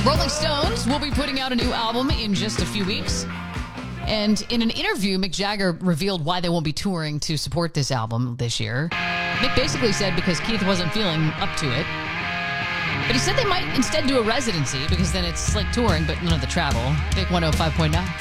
Rolling Stones will be putting out a new album in just a few weeks. And in an interview, Mick Jagger revealed why they won't be touring to support this album this year. Mick basically said because Keith wasn't feeling up to it. But he said they might instead do a residency because then it's like touring, but none of the travel. Big 105.9.